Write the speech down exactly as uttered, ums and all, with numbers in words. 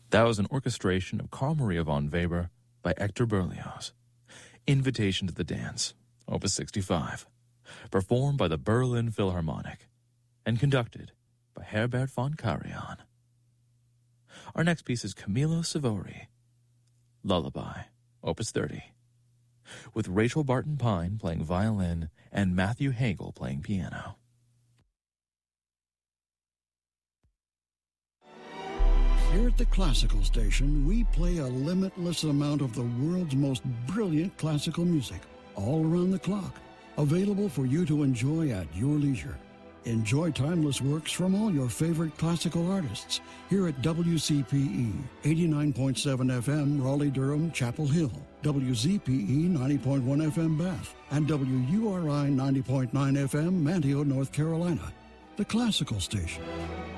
That was an orchestration of Carl Maria von Weber by Hector Berlioz. Invitation to the Dance, Opus sixty-five, performed by the Berlin Philharmonic and conducted by Herbert von Karajan. Our next piece is Camillo Savori, Lullaby, Opus thirty, with Rachel Barton Pine playing violin and Matthew Hagel playing piano. Here at the Classical Station, we play a limitless amount of the world's most brilliant classical music, all around the clock, available for you to enjoy at your leisure. Enjoy timeless works from all your favorite classical artists here at W C P E, eighty-nine point seven F M, Raleigh-Durham, Chapel Hill, W Z P E, ninety point one F M, Bath, and W U R I, ninety point nine F M, Manteo, North Carolina. The Classical Station.